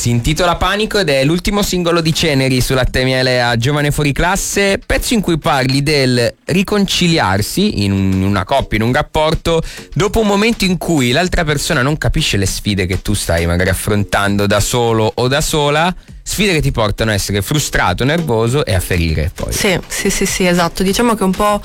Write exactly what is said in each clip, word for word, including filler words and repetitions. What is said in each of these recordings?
Si intitola Panico ed è l'ultimo singolo di Ceneri sull'Latte e Miele a Giovane Fuori Classe, pezzo in cui parli del riconciliarsi in una coppia, in un rapporto, dopo un momento in cui l'altra persona non capisce le sfide che tu stai magari affrontando da solo o da sola, sfide che ti portano a essere frustrato, nervoso e a ferire poi. Sì, sì, sì, sì, esatto. Diciamo che un po'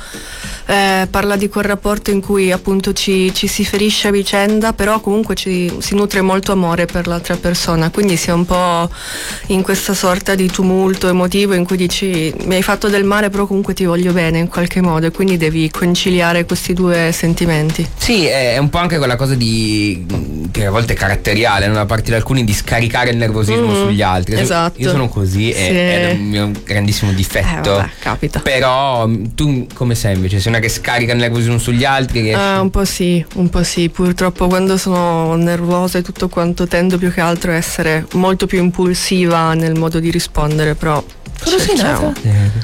eh, parla di quel rapporto in cui appunto ci, ci si ferisce a vicenda, però comunque ci, si nutre molto amore per l'altra persona, quindi si è un po' in questa sorta di tumulto emotivo in cui dici mi hai fatto del male però comunque ti voglio bene in qualche modo, e quindi devi conciliare questi due sentimenti. Sì, è un po' anche quella cosa di che a volte è caratteriale, no? Da parte di alcuni, di scaricare il nervosismo mm, sugli altri. Esatto. Io sono così, sì. è, è un mio grandissimo difetto. Eh, vabbè, capita. Però tu come sei invece? Sei una che scarica il nervosismo sugli altri? Riesci? Ah, un po' sì, un po' sì. Purtroppo quando sono nervosa e tutto quanto tendo più che altro a essere molto più impulsiva nel modo di rispondere, però cosa sei nata?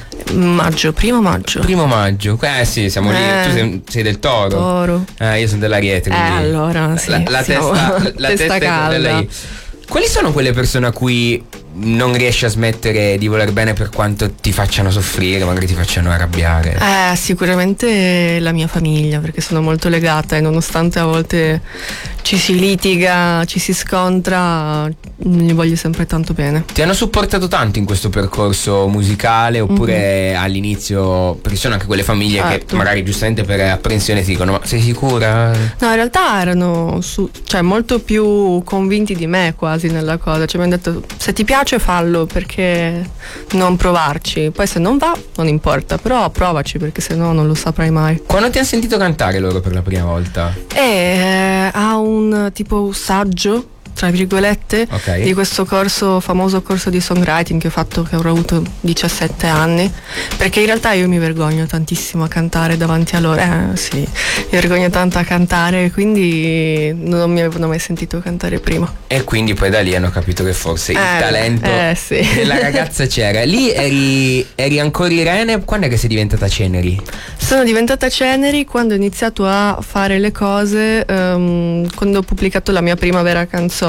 Maggio, primo maggio. Primo maggio, eh sì, siamo eh, lì. Tu sei, sei del Toro. Toro. Eh, io sono dell'Ariete. Eh, allora, sì, la, la testa, la testa testa calda. È lei. Quali sono quelle persone a cui non riesci a smettere di voler bene per quanto ti facciano soffrire, magari ti facciano arrabbiare? Eh, sicuramente la mia famiglia, perché sono molto legata e nonostante a volte ci si litiga, ci si scontra, gli voglio sempre tanto bene. Ti hanno supportato tanto in questo percorso musicale oppure mm-hmm. all'inizio, perché sono anche quelle famiglie certo. che magari giustamente per apprensione ti dicono ma sei sicura? No, in realtà erano su, cioè molto più convinti di me quasi nella cosa, cioè mi hanno detto se ti piace fallo, perché non provarci, poi se non va non importa, però provaci perché se no non lo saprai mai. Quando ti hanno sentito cantare loro per la prima volta? Eh, ha un tipo saggio tra virgolette okay. di questo corso, famoso corso di songwriting che ho fatto, che avrò avuto diciassette anni, perché in realtà io mi vergogno tantissimo a cantare davanti a loro, eh sì, mi vergogno tanto a cantare, quindi non mi avevano mai sentito cantare prima. E quindi poi da lì hanno capito che forse eh, il talento eh, sì. della ragazza c'era. Lì eri, eri ancora Irene, quando è che sei diventata Ceneri? Sono diventata Ceneri quando ho iniziato a fare le cose, um, quando ho pubblicato la mia prima vera canzone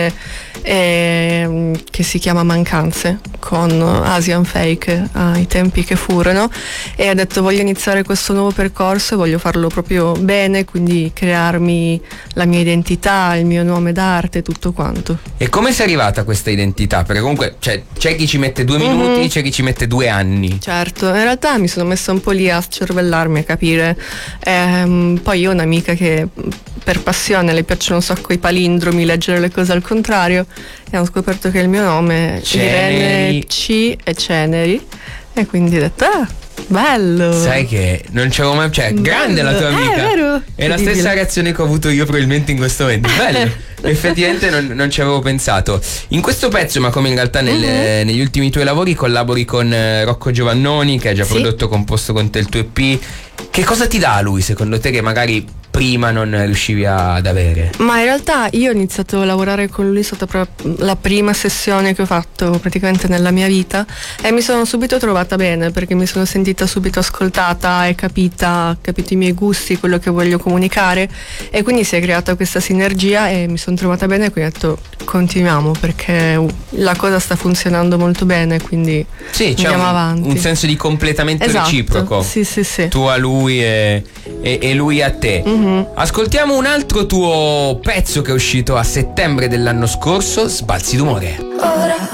eh, che si chiama Mancanze con Asian Fake ai tempi che furono, e ho detto voglio iniziare questo nuovo percorso e voglio farlo proprio bene, quindi crearmi la mia identità, il mio nome d'arte, tutto quanto. E come sei arrivata a questa identità? Perché comunque cioè, c'è chi ci mette due minuti, mm-hmm. c'è chi ci mette due anni. Certo, in realtà mi sono messa un po' lì a cervellarmi, a capire. Ehm, poi io ho un'amica che per passione le piacciono un sacco i palindromi, leggere le cose al contrario, e ho scoperto che il mio nome è Irene C e Ceneri, e quindi ho detto ah, bello. Sai che non c'avevo mai, cioè bello. Grande la tua amica, eh, è vero, è la stessa reazione che ho avuto io probabilmente in questo momento. Bello. Effettivamente non, non ci avevo pensato. In questo pezzo, ma come in realtà nelle, mm-hmm. negli ultimi tuoi lavori, collabori con eh, Rocco Giovannoni, che ha già sì. prodotto, composto con te il tuo E P. Che cosa ti dà lui secondo te che magari prima non riuscivi ad avere? Ma in realtà io ho iniziato a lavorare con lui sotto la prima sessione che ho fatto praticamente nella mia vita, e mi sono subito trovata bene perché mi sono sentita subito ascoltata e capita, capito i miei gusti, quello che voglio comunicare, e quindi si è creata questa sinergia e mi sono trovata bene, e quindi ho detto continuiamo perché la cosa sta funzionando molto bene, quindi sì, andiamo c'è un, avanti. Un senso di completamento esatto. reciproco. Sì, sì, sì. Tu a lui e, e, e lui a te. Mm-hmm. Ascoltiamo un altro tuo pezzo che è uscito a settembre dell'anno scorso, Sbalzi d'umore. Ora